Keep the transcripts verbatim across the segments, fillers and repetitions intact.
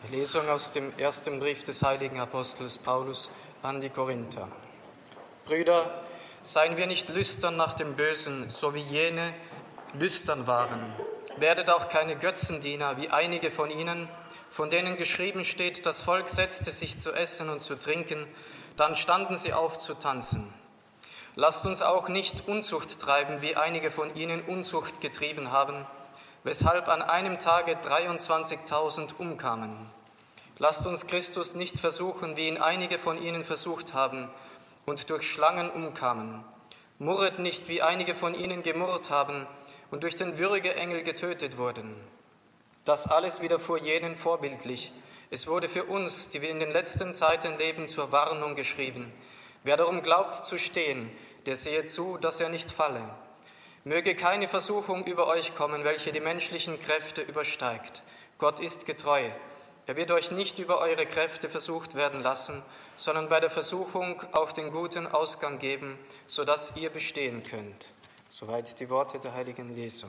Lesung aus dem ersten Brief des heiligen Apostels Paulus an die Korinther. Brüder, seien wir nicht lüstern nach dem Bösen, so wie jene lüstern waren. Werdet auch keine Götzendiener, wie einige von ihnen, von denen geschrieben steht, das Volk setzte sich zu essen und zu trinken, dann standen sie auf zu tanzen. Lasst uns auch nicht Unzucht treiben, wie einige von ihnen Unzucht getrieben haben, weshalb an einem Tage dreiundzwanzigtausend umkamen. Lasst uns Christus nicht versuchen, wie ihn einige von ihnen versucht haben und durch Schlangen umkamen. Murret nicht, wie einige von ihnen gemurrt haben und durch den Würgeengel getötet wurden. Das alles widerfuhr jenen vorbildlich. Es wurde für uns, die wir in den letzten Zeiten leben, zur Warnung geschrieben. Wer darum glaubt zu stehen, der sehe zu, dass er nicht falle. Möge keine Versuchung über euch kommen, welche die menschlichen Kräfte übersteigt. Gott ist getreu. Er wird euch nicht über eure Kräfte versucht werden lassen, sondern bei der Versuchung auch den guten Ausgang geben, sodass ihr bestehen könnt. Soweit die Worte der heiligen Lesung.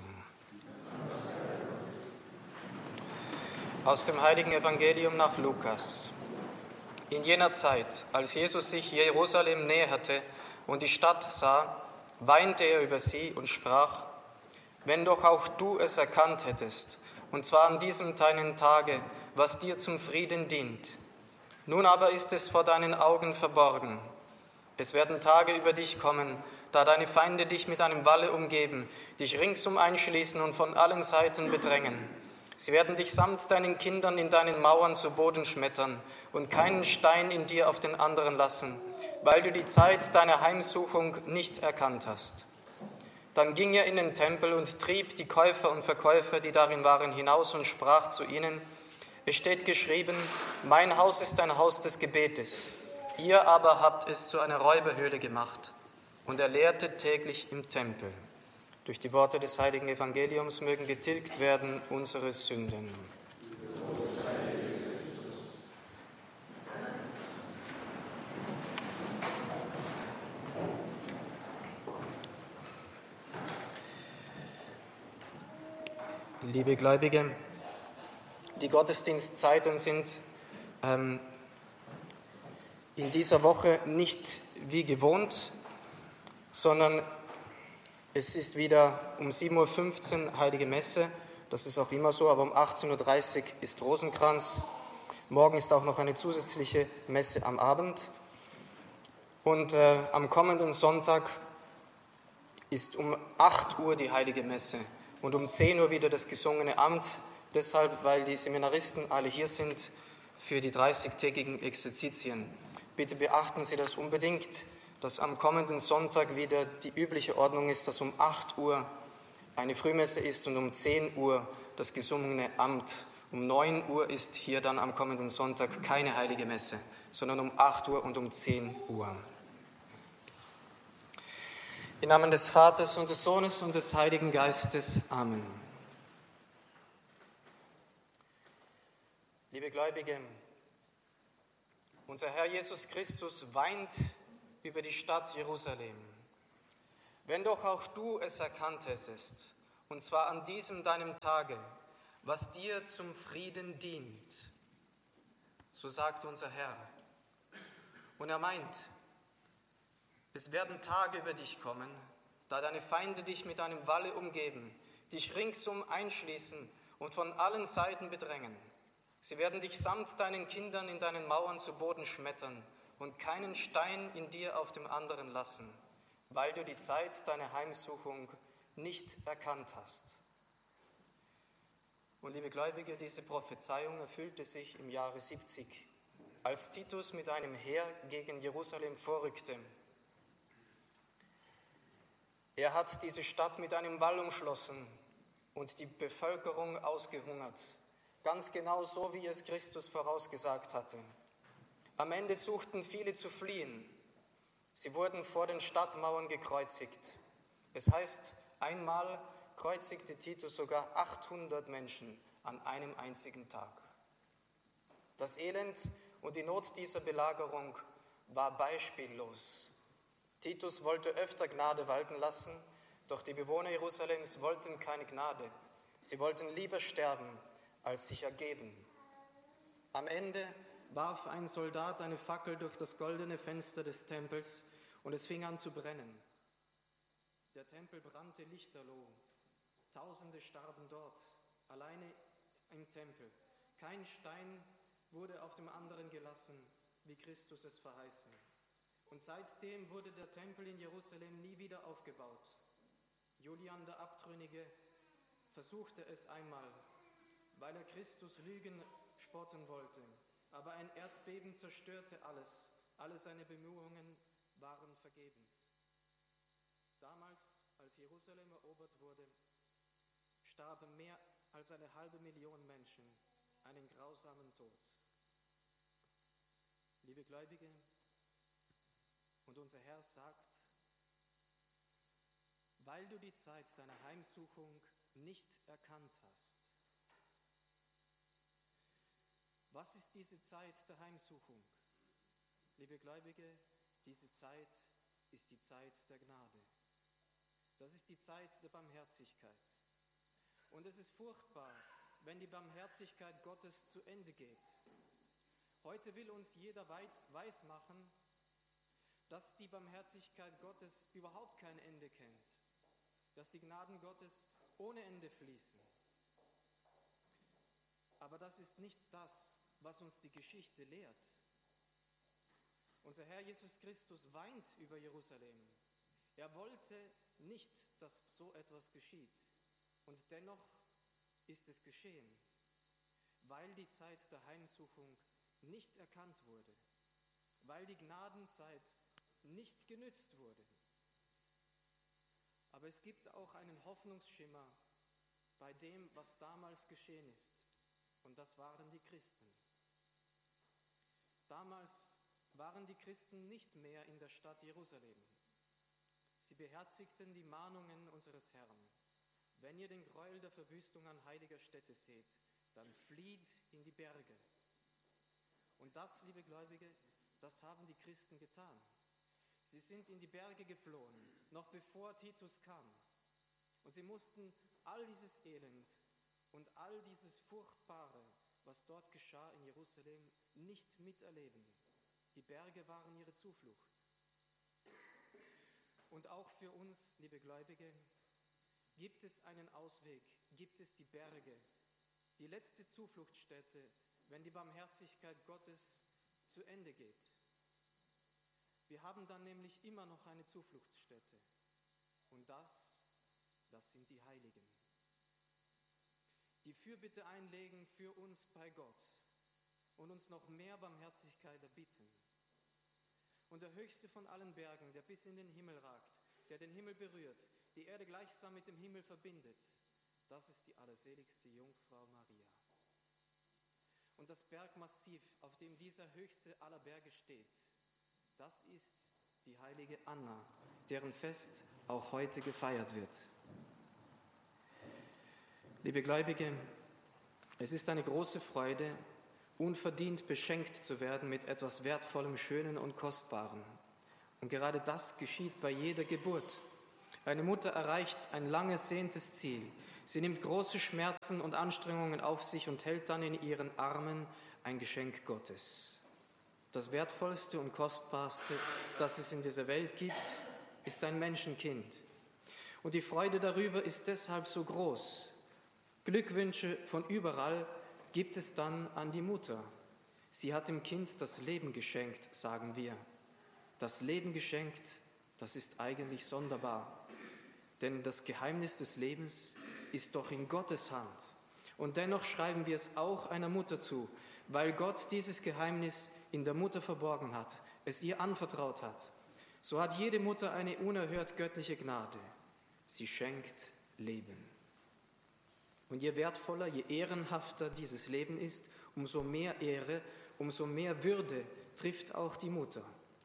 Aus dem heiligen Evangelium nach Lukas. In jener Zeit, als Jesus sich Jerusalem näherte und die Stadt sah, weinte er über sie und sprach: Wenn doch auch du es erkannt hättest, und zwar an diesem deinen Tage, was dir zum Frieden dient. Nun aber ist es vor deinen Augen verborgen. Es werden Tage über dich kommen, da deine Feinde dich mit einem Walle umgeben, dich ringsum einschließen und von allen Seiten bedrängen. Sie werden dich samt deinen Kindern in deinen Mauern zu Boden schmettern und keinen Stein in dir auf den anderen lassen, weil du die Zeit deiner Heimsuchung nicht erkannt hast. Dann ging er in den Tempel und trieb die Käufer und Verkäufer, die darin waren, hinaus und sprach zu ihnen: Es steht geschrieben, mein Haus ist ein Haus des Gebetes. Ihr aber habt es zu einer Räuberhöhle gemacht. Und er lehrte täglich im Tempel. Durch die Worte des heiligen Evangeliums mögen getilgt werden unsere Sünden. Liebe Gläubige, die Gottesdienstzeiten sind ähm, in dieser Woche nicht wie gewohnt, sondern es ist wieder um sieben Uhr fünfzehn Heilige Messe, das ist auch immer so, aber um achtzehn Uhr dreißig ist Rosenkranz. Morgen ist auch noch eine zusätzliche Messe am Abend. Und äh, am kommenden Sonntag ist um acht Uhr die Heilige Messe und um zehn Uhr wieder das gesungene Amt, deshalb, weil die Seminaristen alle hier sind für die dreißigtägigen Exerzitien. Bitte beachten Sie das unbedingt, dass am kommenden Sonntag wieder die übliche Ordnung ist, dass um acht Uhr eine Frühmesse ist und um zehn Uhr das gesungene Amt. Um neun Uhr ist hier dann am kommenden Sonntag keine Heilige Messe, sondern um acht Uhr und um zehn Uhr. Im Namen des Vaters und des Sohnes und des Heiligen Geistes. Amen. Liebe Gläubige, unser Herr Jesus Christus weint über die Stadt Jerusalem. Wenn doch auch du es erkannt hättest, und zwar an diesem deinem Tage, was dir zum Frieden dient, so sagt unser Herr. Und er meint, es werden Tage über dich kommen, da deine Feinde dich mit einem Walle umgeben, dich ringsum einschließen und von allen Seiten bedrängen. Sie werden dich samt deinen Kindern in deinen Mauern zu Boden schmettern und keinen Stein in dir auf dem anderen lassen, weil du die Zeit deiner Heimsuchung nicht erkannt hast. Und liebe Gläubige, diese Prophezeiung erfüllte sich im Jahre siebzig, als Titus mit einem Heer gegen Jerusalem vorrückte. Er hat diese Stadt mit einem Wall umschlossen und die Bevölkerung ausgehungert, ganz genau so, wie es Christus vorausgesagt hatte. Am Ende suchten viele zu fliehen. Sie wurden vor den Stadtmauern gekreuzigt. Es heißt, einmal kreuzigte Titus sogar achthundert Menschen an einem einzigen Tag. Das Elend und die Not dieser Belagerung war beispiellos. Titus wollte öfter Gnade walten lassen, doch die Bewohner Jerusalems wollten keine Gnade. Sie wollten lieber sterben, als sich ergeben. Am Ende warf ein Soldat eine Fackel durch das goldene Fenster des Tempels und es fing an zu brennen. Der Tempel brannte lichterloh. Tausende starben dort, alleine im Tempel. Kein Stein wurde auf dem anderen gelassen, wie Christus es verheißen. Und seitdem wurde der Tempel in Jerusalem nie wieder aufgebaut. Julian der Abtrünnige versuchte es einmal, weil er Christus Lügen spotten wollte. Aber ein Erdbeben zerstörte alles. Alle seine Bemühungen waren vergebens. Damals, als Jerusalem erobert wurde, starben mehr als eine halbe Million Menschen einen grausamen Tod. Liebe Gläubige, und unser Herr sagt, weil du die Zeit deiner Heimsuchung nicht erkannt hast. Was ist diese Zeit der Heimsuchung? Liebe Gläubige, diese Zeit ist die Zeit der Gnade. Das ist die Zeit der Barmherzigkeit. Und es ist furchtbar, wenn die Barmherzigkeit Gottes zu Ende geht. Heute will uns jeder weismachen, dass die Barmherzigkeit Gottes überhaupt kein Ende kennt, dass die Gnaden Gottes ohne Ende fließen. Aber das ist nicht das, was uns die Geschichte lehrt. Unser Herr Jesus Christus weint über Jerusalem. Er wollte nicht, dass so etwas geschieht. Und dennoch ist es geschehen, weil die Zeit der Heimsuchung nicht erkannt wurde, weil die Gnadenzeit nicht genützt wurde. Aber es gibt auch einen Hoffnungsschimmer bei dem, was damals geschehen ist. Und das waren die Christen. Damals waren die Christen nicht mehr in der Stadt Jerusalem. Sie beherzigten die Mahnungen unseres Herrn. Wenn ihr den Gräuel der Verwüstung an heiliger Stätte seht, dann flieht in die Berge. Und das, liebe Gläubige, das haben die Christen getan. Sie sind in die Berge geflohen, noch bevor Titus kam. Und sie mussten all dieses Elend und all dieses Furchtbare, was dort geschah in Jerusalem, nicht miterleben. Die Berge waren ihre Zuflucht. Und auch für uns, liebe Gläubige, gibt es einen Ausweg, gibt es die Berge, die letzte Zufluchtsstätte, wenn die Barmherzigkeit Gottes zu Ende geht. Wir haben dann nämlich immer noch eine Zufluchtsstätte. Und das, das sind die Heiligen, die Fürbitte einlegen für uns bei Gott und uns noch mehr Barmherzigkeit erbitten. Und der höchste von allen Bergen, der bis in den Himmel ragt, der den Himmel berührt, die Erde gleichsam mit dem Himmel verbindet, das ist die allerseligste Jungfrau Maria. Und das Bergmassiv, auf dem dieser höchste aller Berge steht, das ist die heilige Anna, deren Fest auch heute gefeiert wird. Liebe Gläubige, es ist eine große Freude, unverdient beschenkt zu werden mit etwas Wertvollem, Schönen und Kostbarem. Und gerade das geschieht bei jeder Geburt. Eine Mutter erreicht ein lang ersehntes Ziel. Sie nimmt große Schmerzen und Anstrengungen auf sich und hält dann in ihren Armen ein Geschenk Gottes. Das Wertvollste und Kostbarste, das es in dieser Welt gibt, ist ein Menschenkind. Und die Freude darüber ist deshalb so groß. Glückwünsche von überall gibt es dann an die Mutter. Sie hat dem Kind das Leben geschenkt, sagen wir. Das Leben geschenkt, das ist eigentlich sonderbar. Denn das Geheimnis des Lebens ist doch in Gottes Hand. Und dennoch schreiben wir es auch einer Mutter zu, weil Gott dieses Geheimnis in der Mutter verborgen hat, es ihr anvertraut hat. So hat jede Mutter eine unerhört göttliche Gnade. Sie schenkt Leben. Und je wertvoller, je ehrenhafter dieses Leben ist, umso mehr Ehre, umso mehr Würde trifft auch die Mutter.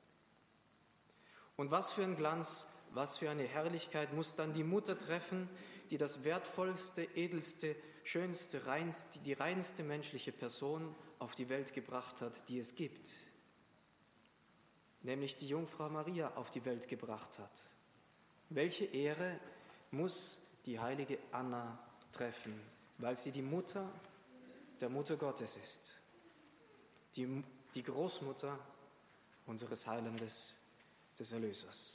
Und was für ein Glanz, was für eine Herrlichkeit muss dann die Mutter treffen, die das wertvollste, edelste, schönste, reinste, die reinste menschliche Person auf die Welt gebracht hat, die es gibt. Nämlich die Jungfrau Maria auf die Welt gebracht hat. Welche Ehre muss die heilige Anna treffen, weil sie die Mutter der Mutter Gottes ist. die, die Großmutter unseres Heilandes, des Erlösers.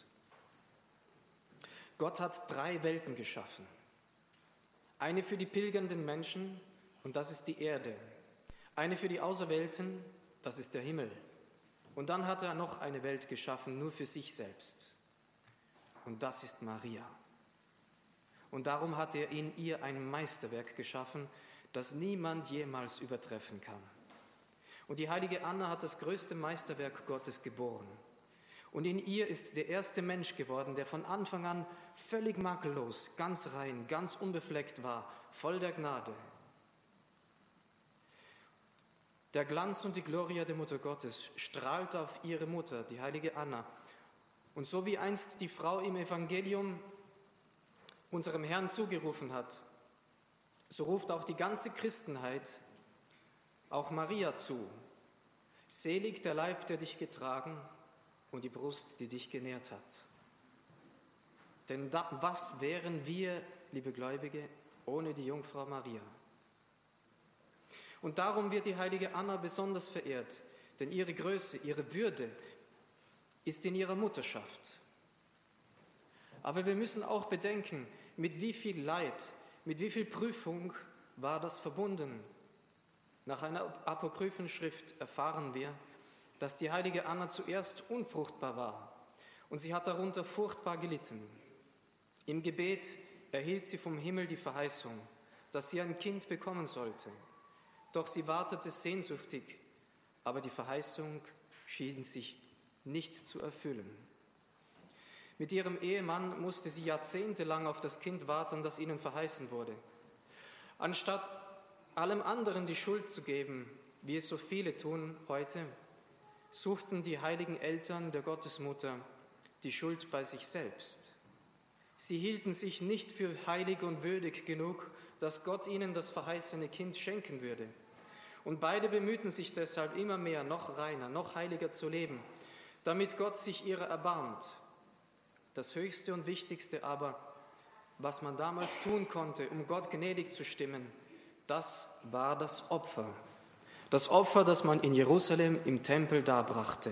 Gott hat drei Welten geschaffen. Eine für die pilgernden Menschen, und das ist die Erde. Eine für die Auserwählten, das ist der Himmel. Und dann hat er noch eine Welt geschaffen, nur für sich selbst. Und das ist Maria. Und darum hat er in ihr ein Meisterwerk geschaffen, das niemand jemals übertreffen kann. Und die heilige Anna hat das größte Meisterwerk Gottes geboren. Und in ihr ist der erste Mensch geworden, der von Anfang an völlig makellos, ganz rein, ganz unbefleckt war, voll der Gnade. Der Glanz und die Gloria der Mutter Gottes strahlt auf ihre Mutter, die heilige Anna. Und so wie einst die Frau im Evangelium unserem Herrn zugerufen hat, so ruft auch die ganze Christenheit auch Maria zu. Selig der Leib, der dich getragen und die Brust, die dich genährt hat. Denn da, was wären wir, liebe Gläubige, ohne die Jungfrau Maria? Und darum wird die heilige Anna besonders verehrt, denn ihre Größe, ihre Würde ist in ihrer Mutterschaft. Aber wir müssen auch bedenken, mit wie viel Leid, mit wie viel Prüfung war das verbunden. Nach einer apokryphen Schrift erfahren wir, dass die heilige Anna zuerst unfruchtbar war und sie hat darunter furchtbar gelitten. Im Gebet erhielt sie vom Himmel die Verheißung, dass sie ein Kind bekommen sollte. Doch sie wartete sehnsüchtig, aber die Verheißung schien sich nicht zu erfüllen. Mit ihrem Ehemann musste sie jahrzehntelang auf das Kind warten, das ihnen verheißen wurde. Anstatt allem anderen die Schuld zu geben, wie es so viele tun heute, suchten die heiligen Eltern der Gottesmutter die Schuld bei sich selbst. Sie hielten sich nicht für heilig und würdig genug, dass Gott ihnen das verheißene Kind schenken würde. Und beide bemühten sich deshalb immer mehr, noch reiner, noch heiliger zu leben, damit Gott sich ihrer erbarmt. Das Höchste und Wichtigste aber, was man damals tun konnte, um Gott gnädig zu stimmen, das war das Opfer. Das Opfer, das man in Jerusalem im Tempel darbrachte.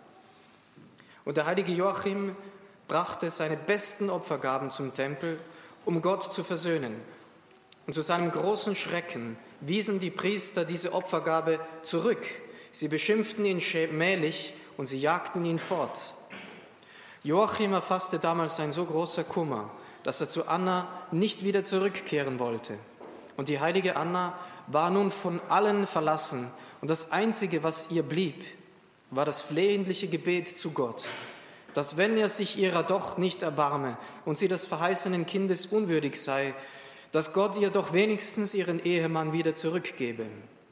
Und der heilige Joachim brachte seine besten Opfergaben zum Tempel, um Gott zu versöhnen. Und zu seinem großen Schrecken wiesen die Priester diese Opfergabe zurück. Sie beschimpften ihn schmählich und sie jagten ihn fort. Joachim erfasste damals ein so großer Kummer, dass er zu Anna nicht wieder zurückkehren wollte. Und die heilige Anna war nun von allen verlassen und das Einzige, was ihr blieb, war das flehentliche Gebet zu Gott, dass wenn er sich ihrer doch nicht erbarme und sie des verheißenen Kindes unwürdig sei, dass Gott ihr doch wenigstens ihren Ehemann wieder zurückgebe.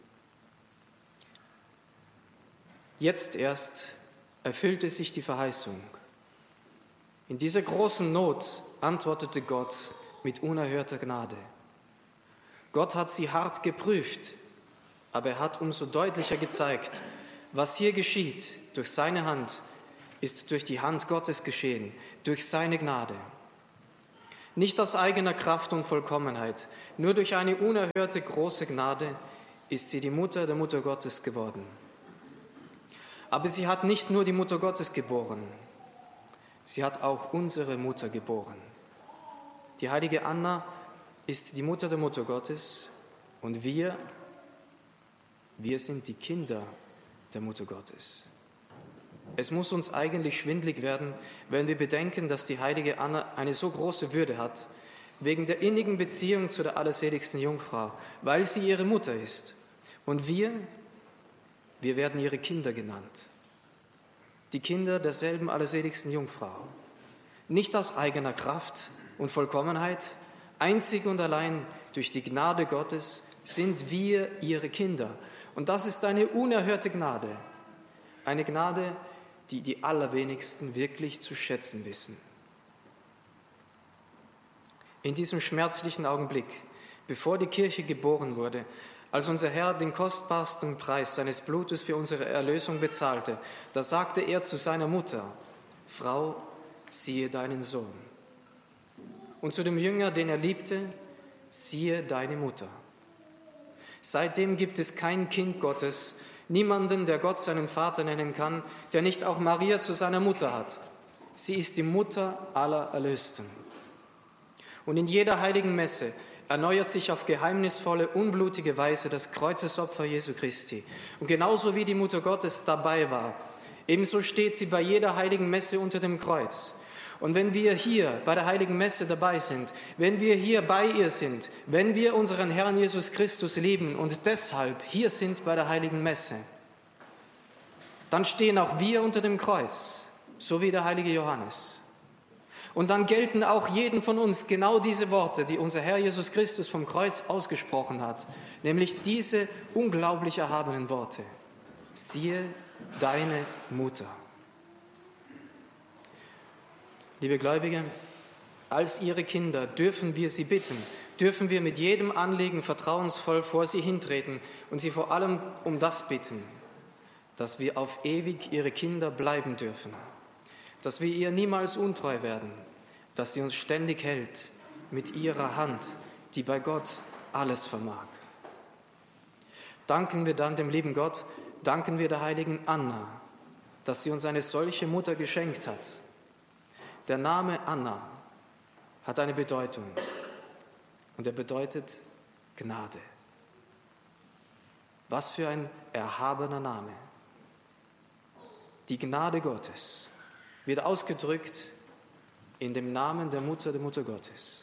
Jetzt erst erfüllte sich die Verheißung. In dieser großen Not antwortete Gott mit unerhörter Gnade. Gott hat sie hart geprüft, aber er hat umso deutlicher gezeigt, was hier geschieht durch seine Hand, ist durch die Hand Gottes geschehen, durch seine Gnade. Nicht aus eigener Kraft und Vollkommenheit, nur durch eine unerhörte große Gnade ist sie die Mutter der Mutter Gottes geworden. Aber sie hat nicht nur die Mutter Gottes geboren, sie hat auch unsere Mutter geboren. Die heilige Anna ist die Mutter der Mutter Gottes und wir, wir sind die Kinder der Mutter Gottes. Es muss uns eigentlich schwindlig werden, wenn wir bedenken, dass die heilige Anna eine so große Würde hat, wegen der innigen Beziehung zu der allerseligsten Jungfrau, weil sie ihre Mutter ist. Und wir, wir werden ihre Kinder genannt. Die Kinder derselben allerseligsten Jungfrau. Nicht aus eigener Kraft und Vollkommenheit, einzig und allein durch die Gnade Gottes sind wir ihre Kinder. Und das ist eine unerhörte Gnade. Eine Gnade, die die allerwenigsten wirklich zu schätzen wissen. In diesem schmerzlichen Augenblick, bevor die Kirche geboren wurde, als unser Herr den kostbarsten Preis seines Blutes für unsere Erlösung bezahlte, da sagte er zu seiner Mutter: Frau, siehe deinen Sohn. Und zu dem Jünger, den er liebte: siehe deine Mutter. Seitdem gibt es kein Kind Gottes, niemanden, der Gott seinen Vater nennen kann, der nicht auch Maria zu seiner Mutter hat. Sie ist die Mutter aller Erlösten. Und in jeder heiligen Messe erneuert sich auf geheimnisvolle, unblutige Weise das Kreuzesopfer Jesu Christi. Und genauso wie die Mutter Gottes dabei war, ebenso steht sie bei jeder heiligen Messe unter dem Kreuz. Und wenn wir hier bei der heiligen Messe dabei sind, wenn wir hier bei ihr sind, wenn wir unseren Herrn Jesus Christus lieben und deshalb hier sind bei der heiligen Messe, dann stehen auch wir unter dem Kreuz, so wie der heilige Johannes. Und dann gelten auch jeden von uns genau diese Worte, die unser Herr Jesus Christus vom Kreuz ausgesprochen hat, nämlich diese unglaublich erhabenen Worte. Siehe deine Mutter. Liebe Gläubige, als ihre Kinder dürfen wir sie bitten, dürfen wir mit jedem Anliegen vertrauensvoll vor sie hintreten und sie vor allem um das bitten, dass wir auf ewig ihre Kinder bleiben dürfen, dass wir ihr niemals untreu werden, dass sie uns ständig hält mit ihrer Hand, die bei Gott alles vermag. Danken wir dann dem lieben Gott, danken wir der heiligen Anna, dass sie uns eine solche Mutter geschenkt hat. Der Name Anna hat eine Bedeutung und er bedeutet Gnade. Was für ein erhabener Name. Die Gnade Gottes wird ausgedrückt in dem Namen der Mutter, der Mutter Gottes.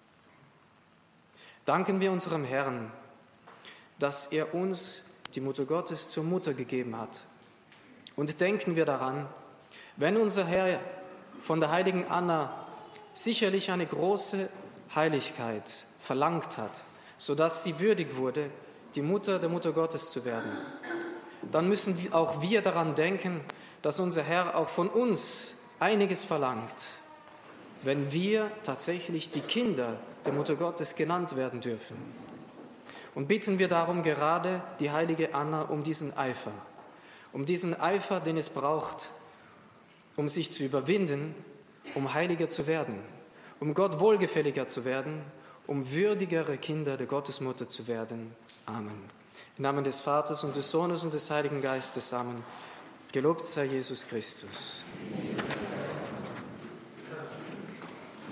Danken wir unserem Herrn, dass er uns die Mutter Gottes zur Mutter gegeben hat. Und denken wir daran, wenn unser Herr von der heiligen Anna sicherlich eine große Heiligkeit verlangt hat, sodass sie würdig wurde, die Mutter der Mutter Gottes zu werden, dann müssen auch wir daran denken, dass unser Herr auch von uns einiges verlangt, wenn wir tatsächlich die Kinder der Mutter Gottes genannt werden dürfen. Und bitten wir darum gerade die heilige Anna um diesen Eifer, um diesen Eifer, den es braucht, um sich zu überwinden, um heiliger zu werden, um Gott wohlgefälliger zu werden, um würdigere Kinder der Gottesmutter zu werden. Amen. Im Namen des Vaters und des Sohnes und des Heiligen Geistes. Amen. Gelobt sei Jesus Christus.